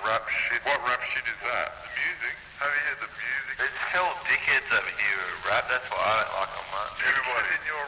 rap shit. What rap shit is that? The music? Have you heard the music? It's hell dickheads over here who rap, that's why I don't like them much. Everybody in your